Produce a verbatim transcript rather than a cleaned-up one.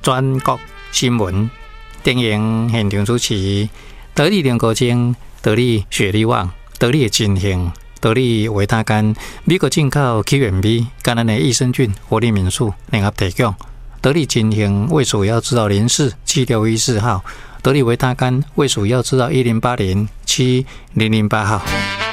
全国新闻电影现场主持，得力联国精，得力雪力旺，得力金兴，得力维他干，美国进口起源米，甘南的益生菌活力民宿联合提供。得力金兴卫属药制造零四七六一四号，得力维他干卫属药制造一零八零七零零八号。